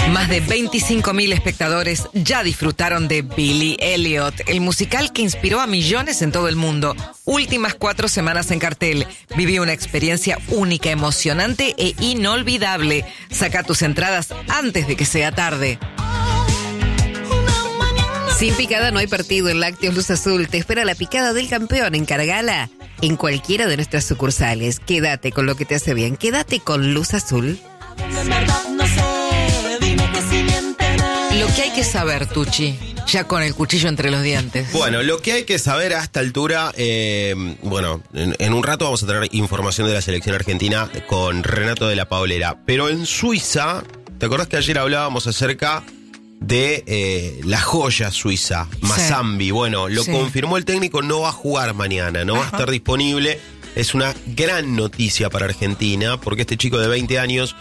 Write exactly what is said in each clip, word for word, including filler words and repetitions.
Más de veinticinco mil espectadores ya disfrutaron de Billy Elliot, el musical que inspiró a millones en todo el mundo. Últimas cuatro semanas en cartel. Viví una experiencia única, emocionante e inolvidable. Saca tus entradas antes de que sea tarde. Sin picada no hay partido en Lácteos Luz Azul. Te espera la picada del campeón. Encargala en cualquiera de nuestras sucursales. Quédate con lo que te hace bien. Quédate con Luz Azul. Lo que hay que saber, Tucci, ya con el cuchillo entre los dientes. Bueno, lo que hay que saber a esta altura, eh, bueno, en, en un rato vamos a tener información de la selección argentina con Renato de la Paulera. Pero en Suiza, ¿te acordás que ayer hablábamos acerca de eh, la joya suiza, Mazambi? Sí. Bueno, lo sí. confirmó el técnico, no va a jugar mañana, no Ajá. va a estar disponible. Es una gran noticia para Argentina, porque este chico de veinte años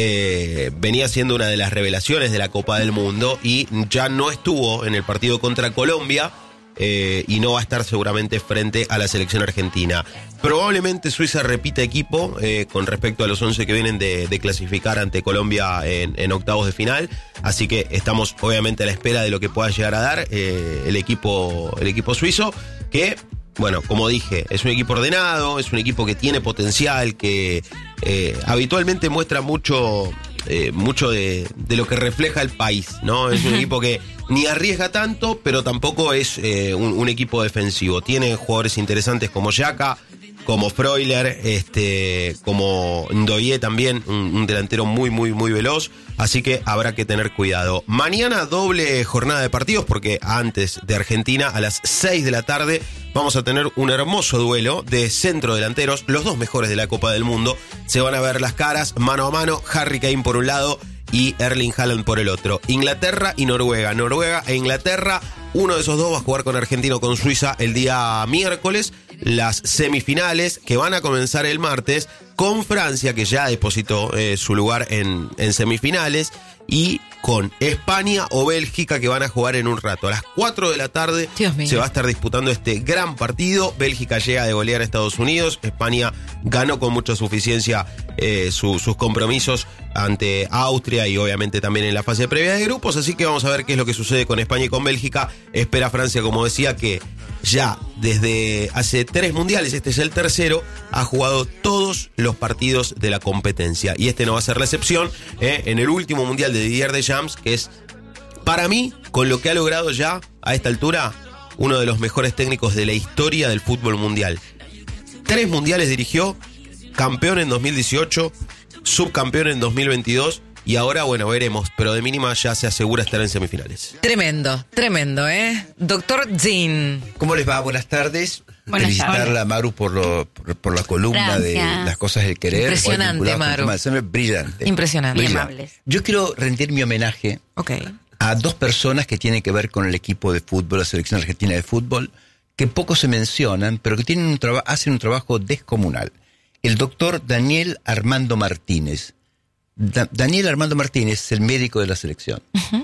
eh, venía siendo una de las revelaciones de la Copa del Mundo y ya no estuvo en el partido contra Colombia eh, y no va a estar seguramente frente a la selección argentina. Probablemente Suiza repita equipo eh, con respecto a los once que vienen de, de clasificar ante Colombia en, en octavos de final, así que estamos obviamente a la espera de lo que pueda llegar a dar eh, el equipo, el equipo suizo, que... Bueno, como dije, es un equipo ordenado, es un equipo que tiene potencial, que eh, habitualmente muestra mucho, eh, mucho de, de lo que refleja el país, ¿no? Es un equipo que ni arriesga tanto, pero tampoco es eh, un, un equipo defensivo. Tiene jugadores interesantes como Xhaka, como Freuler, este, como Ndoye también, un, un delantero muy, muy, muy veloz. Así que habrá que tener cuidado. Mañana doble jornada de partidos, porque antes de Argentina, a las seis de la tarde, vamos a tener un hermoso duelo de centrodelanteros, los dos mejores de la Copa del Mundo. Se van a ver las caras, mano a mano, Harry Kane por un lado y Erling Haaland por el otro. Inglaterra y Noruega. Noruega e Inglaterra, uno de esos dos va a jugar con Argentina o con Suiza el día miércoles. Las semifinales que van a comenzar el martes con Francia, que ya depositó eh, su lugar en, en semifinales, y con España o Bélgica, que van a jugar en un rato. A las cuatro de la tarde se va a estar disputando este gran partido. Bélgica llega de golear a Estados Unidos. España ganó con mucha suficiencia eh, su, sus compromisos ante Austria y obviamente también en la fase previa de grupos. Así que vamos a ver qué es lo que sucede con España y con Bélgica. Espera Francia, como decía, que ya desde hace tres mundiales, este es el tercero, ha jugado todos los partidos de la competencia. Y este no va a ser la excepción, ¿eh? En el último mundial de Didier Deschamps, que es, para mí, con lo que ha logrado ya a esta altura, uno de los mejores técnicos de la historia del fútbol mundial. Tres mundiales dirigió, campeón en dos mil dieciocho, subcampeón en dos mil veintidós, y ahora, bueno, veremos, pero de mínima ya se asegura estar en semifinales. Tremendo, tremendo, ¿eh? Doctor Zin. ¿Cómo les va? Buenas tardes. Buenas Felicitarla a Maru por, lo, por, por la columna Gracias. de Las cosas del querer. Impresionante, Maru. Brillante. Impresionante. Muy amables. Yo quiero rendir mi homenaje okay. a dos personas que tienen que ver con el equipo de fútbol, la selección argentina de fútbol, que poco se mencionan, pero que tienen un traba- hacen un trabajo descomunal. El doctor Daniel Armando Martínez. Da- Daniel Armando Martínez es el médico de la selección. Uh-huh.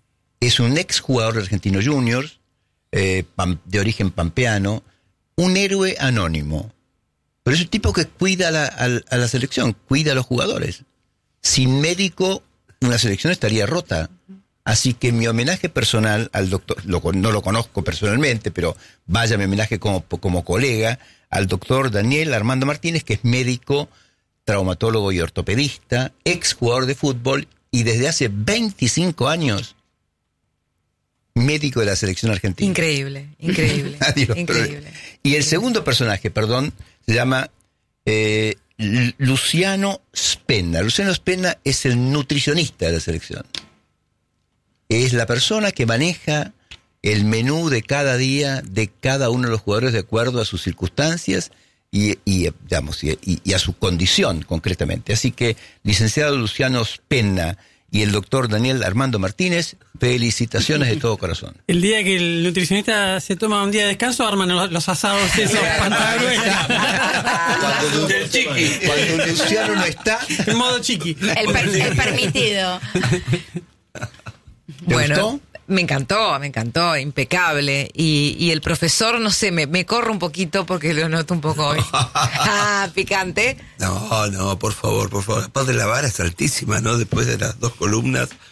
Es un ex jugador de Argentinos Juniors, eh, pam- de origen pampeano, un héroe anónimo. Pero es un tipo que cuida a la, a, a la selección, cuida a los jugadores. Sin médico, una selección estaría rota. Así que mi homenaje personal al doctor, lo, no lo conozco personalmente, pero vaya mi homenaje como, como colega, al doctor Daniel Armando Martínez, que es médico, traumatólogo y ortopedista, ex jugador de fútbol y desde hace veinticinco años médico de la selección argentina. Increíble, increíble. Adiós, increíble. Pero, y el segundo personaje, perdón, se llama eh, Luciano Spenna. Luciano Spenna es el nutricionista de la selección. Es la persona que maneja el menú de cada día de cada uno de los jugadores de acuerdo a sus circunstancias y, y, digamos, y, y a su condición concretamente. Así que, licenciado Luciano Spenna y el doctor Daniel Armando Martínez, felicitaciones de todo corazón. El día que el nutricionista se toma un día de descanso, arman los, los asados esos pantagruelos. Cuando, Del chiqui. Cuando Luciano no está... En modo chiqui. El, per, el permitido. Bueno, gustó? Me encantó, me encantó, impecable. Y, y el profesor, no sé, me, me corre un poquito porque lo noto un poco hoy. Ah, picante. No, no, por favor, por favor. Aparte la vara es altísima, ¿no? Después de las dos columnas.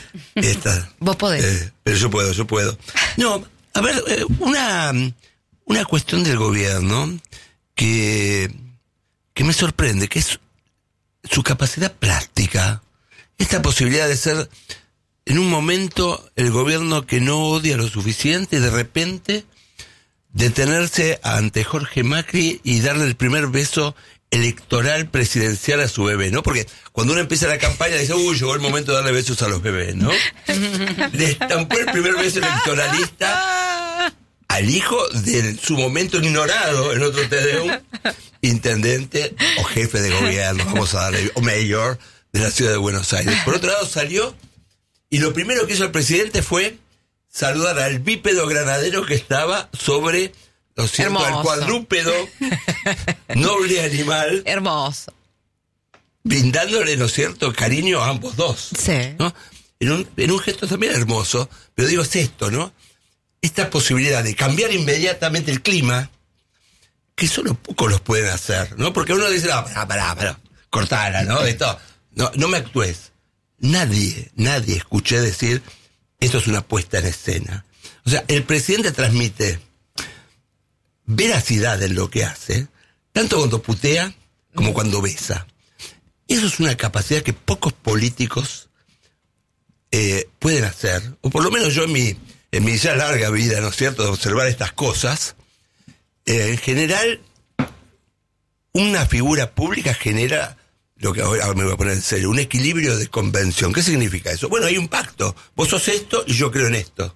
Esta, Vos podés. Eh, pero yo puedo, yo puedo. No, a ver, eh, una, una cuestión del gobierno que, que me sorprende, que es su capacidad plástica. Esta posibilidad de ser, en un momento, el gobierno que no odia lo suficiente y de repente detenerse ante Jorge Macri y darle el primer beso electoral presidencial a su bebé, ¿no? Porque cuando uno empieza la campaña dice, uy, llegó el momento de darle besos a los bebés, ¿no? Le estampó el primer beso electoralista al hijo de su momento ignorado en otro T D U, intendente o jefe de gobierno, vamos a darle, o mayor de la ciudad de Buenos Aires. Por otro lado salió y lo primero que hizo el presidente fue saludar al bípedo granadero que estaba sobre, ¿no es cierto?, al cuadrúpedo, noble animal. Hermoso. Brindándole, ¿no es cierto?, cariño a ambos dos. Sí. ¿No? En un, en un gesto también hermoso, pero digo, es esto, ¿no? Esta posibilidad de cambiar inmediatamente el clima, que solo pocos los pueden hacer, ¿no? Porque uno dice, no, pará, pará, pará, cortala, ¿no? Esto, no, no me actúes. Nadie, nadie escuché decir, esto es una puesta en escena. O sea, el presidente transmite veracidad en lo que hace, tanto cuando putea como cuando besa. Eso es una capacidad que pocos políticos eh, pueden hacer, o por lo menos yo en mi, en mi ya larga vida, ¿no es cierto?, de observar estas cosas, eh, en general, una figura pública genera, lo que ahora me voy a poner en serio, un equilibrio de convención. ¿Qué significa eso? Bueno, hay un pacto. Vos sos esto y yo creo en esto.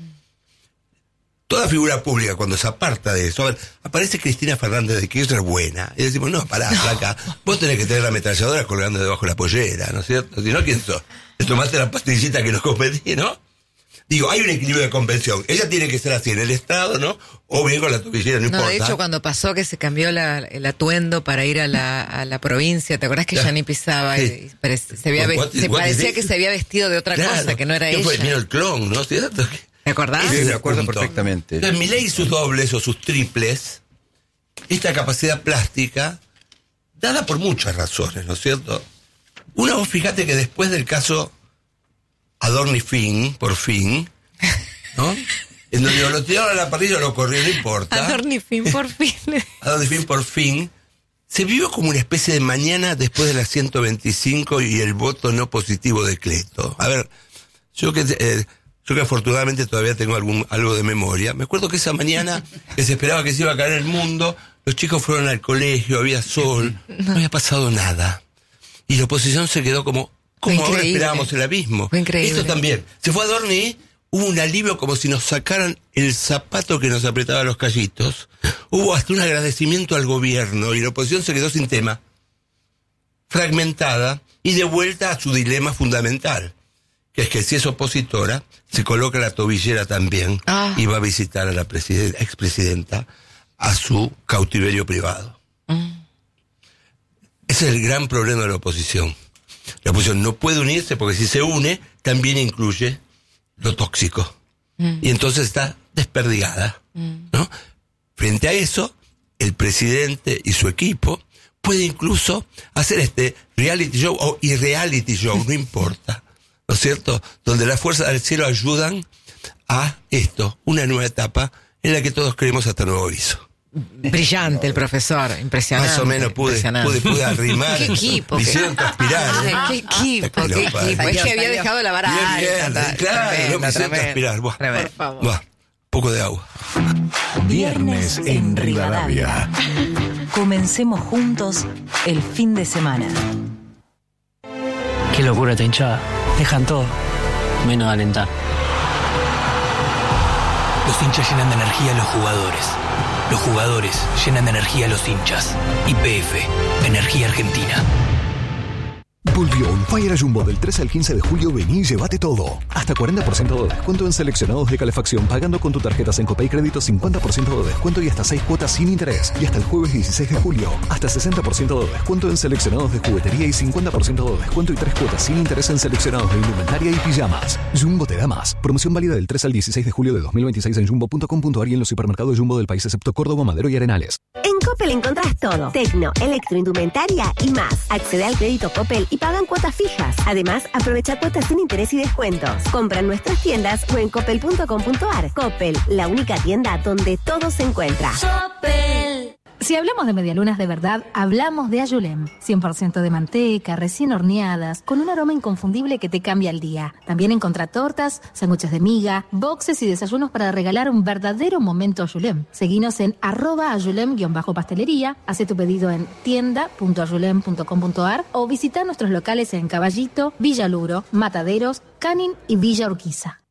Toda figura pública, cuando se aparta de eso, a ver, aparece Cristina Fernández de Kirchner buena, y decimos, no, pará, flaca, vos tenés que tener la ametralladora colgando debajo de la pollera, ¿no es cierto? Si no, ¿quién sos? ¿Te tomaste la pastillita que nos competí, no? Digo, hay un equilibrio de convención. Ella tiene que ser así en el Estado, ¿no? O bien con la tobillera, no, No, importa. de hecho, cuando pasó que se cambió la, el atuendo para ir a la, a la provincia, ¿te acordás que ya ni pisaba? Sí. Y parec- se había, What- vest- se what parecía is que it? se había vestido de otra Claro. cosa, que no era ¿Qué ella. fue? Vino el clon, ¿no? ¿Cierto? ¿Te acordás? Ese Sí, es me el acuerdo punto. perfectamente. Entonces, Milei y sus dobles o sus triples, esta capacidad plástica, dada por muchas razones, ¿no es cierto? Una, vos fíjate que después del caso Adorni Finn, por fin, ¿no? En donde lo tiraron a la parrilla, lo corrió, no importa. Adorni Finn, por fin. Adorni Finn, por fin, se vivió como una especie de mañana después de las ciento veinticinco y el voto no positivo de Cleto. A ver, yo que... Eh, Yo que afortunadamente todavía tengo algún algo de memoria. Me acuerdo que esa mañana que se esperaba que se iba a caer el mundo, los chicos fueron al colegio, había sol, no había pasado nada. Y la oposición se quedó como, como ahora Increíble. esperábamos el abismo. Fue increíble. Esto también. Se fue a Adorni, hubo un alivio como si nos sacaran el zapato que nos apretaba los callitos. Hubo hasta un agradecimiento al gobierno y la oposición se quedó sin tema, fragmentada y de vuelta a su dilema fundamental, que es que si es opositora, se coloca la tobillera también Ah. y va a visitar a la presiden- expresidenta a su cautiverio privado. Mm. Ese es el gran problema de la oposición. La oposición no puede unirse porque si se une, también incluye lo tóxico. Mm. Y entonces está desperdigada, Mm. ¿no? Frente a eso, el presidente y su equipo puede incluso hacer este reality show o irreality show, no importa, ¿no es cierto? Donde las fuerzas del cielo ayudan a esto, una nueva etapa en la que todos queremos hasta nuevo aviso. Brillante el profesor, impresionante. Más o menos pude, impresionante. pude, pude arrimar. Qué equipo. Me qué- hicieron transpirar. ¿eh? Ay, qué equipo, qué Espectacular. equipo. Es que Salió, había salió. dejado la vara Bien, alta. bien, ta- claro, tremendo, no me hicieron tremendo. transpirar. Buah, Tremendo. Por favor. buah, poco de agua. Viernes en Rivadavia. Comencemos juntos el fin de semana. Qué locura esta hinchada. Dejan todo, menos alentar. Los hinchas llenan de energía a los jugadores. Los jugadores llenan de energía a los hinchas. Y P F, Energía Argentina. Volvió un Fire Jumbo del tres al quince de julio. Vení y llévate todo. Hasta cuarenta por ciento de descuento en seleccionados de calefacción pagando con tu tarjeta Sencopay Crédito, cincuenta por ciento de descuento y hasta seis cuotas sin interés. Y hasta el jueves dieciséis de julio, hasta sesenta por ciento de descuento en seleccionados de juguetería y cincuenta por ciento de descuento y tres cuotas sin interés en seleccionados de indumentaria y pijamas. Jumbo te da más. Promoción válida del tres al dieciséis de julio de dos mil veintiséis en jumbo punto com punto a r y en los supermercados Jumbo del país excepto Córdoba, Madero y Arenales. En Coppel encontrás todo. Tecno, electroindumentaria y más. Accede al crédito Coppel y pagan cuotas fijas. Además, aprovecha cuotas sin interés y descuentos. Compra en nuestras tiendas o en coppel punto com punto ar. Coppel, la única tienda donde todo se encuentra. Coppel. Si hablamos de medialunas de verdad, hablamos de Ayulem. cien por ciento de manteca, recién horneadas, con un aroma inconfundible que te cambia el día. También encontrá tortas, sándwiches de miga, boxes y desayunos para regalar un verdadero momento Ayulem. Seguinos en arroba ayulem-pastelería, hace tu pedido en tienda punto ayulem punto com punto ar o visita nuestros locales en Caballito, Villa Luro, Mataderos, Canin y Villa Urquiza.